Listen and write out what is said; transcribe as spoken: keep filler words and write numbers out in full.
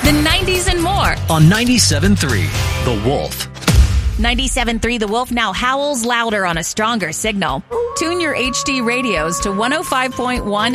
the nineties, and more. On ninety-seven point three, The Wolf. ninety-seven point three The Wolf now howls louder on a stronger signal. Tune your H D radios to one oh five point one